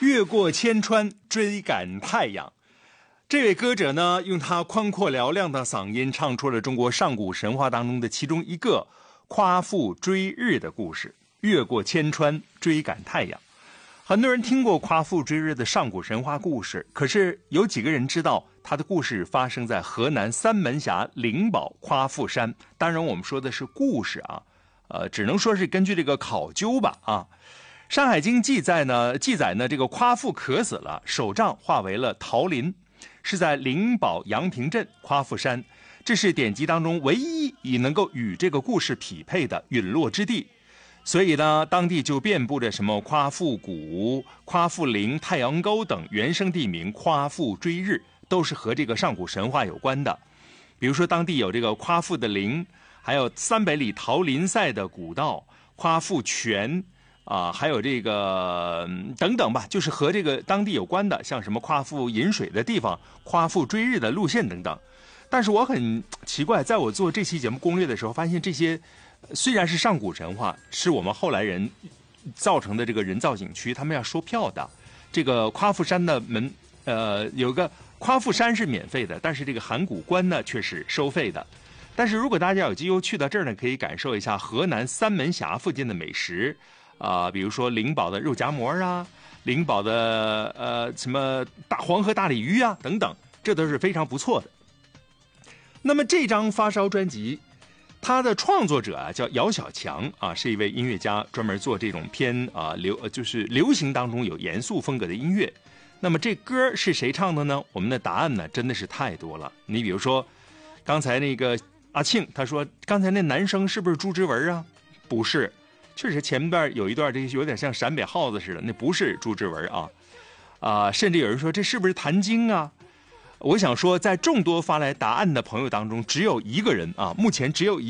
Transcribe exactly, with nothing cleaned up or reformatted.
越过千川，追赶太阳。这位歌者呢，用他宽阔嘹亮的嗓音唱出了中国上古神话当中的其中一个夸父追日的故事。越过千川，追赶太阳。很多人听过夸父追日的上古神话故事，可是有几个人知道他的故事发生在河南三门峡灵宝夸父山？当然我们说的是故事啊，呃，只能说是根据这个考究吧啊。《山海经》记载呢，记载呢，这个夸父渴死了，手杖化为了桃林，是在灵宝阳平镇夸父山，这是典籍当中唯一以能够与这个故事匹配的陨落之地。所以呢，当地就遍布着什么夸父谷、夸父陵、太阳沟等原生地名，夸父追日都是和这个上古神话有关的。比如说，当地有这个夸父的陵，还有三百里桃林赛的古道、夸父泉啊，还有这个、嗯、等等吧，就是和这个当地有关的，像什么夸父饮水的地方、夸父追日的路线等等。但是我很奇怪，在我做这期节目攻略的时候，发现这些虽然是上古神话，是我们后来人造成的这个人造景区，他们要收票的。这个夸父山的门，呃，有个夸父山是免费的，但是这个函谷关呢却是收费的。但是如果大家有机会去到这儿呢，可以感受一下河南三门峡附近的美食啊、呃，比如说灵宝的肉夹馍啊，灵宝的呃什么大黄河大鲤鱼啊等等，这都是非常不错的。那么这张发烧专辑，他的创作者啊叫姚小强啊，是一位音乐家，专门做这种偏啊流就是流行当中有严肃风格的音乐。那么这歌是谁唱的呢？我们的答案呢真的是太多了。你比如说，刚才那个阿庆他说，刚才那男生是不是朱之文啊？不是，确实前面有一段这有点像陕北耗子似的，那不是朱之文啊啊、呃，甚至有人说这是不是谭晶啊？我想说，在众多发来答案的朋友当中，只有一个人啊，目前只有一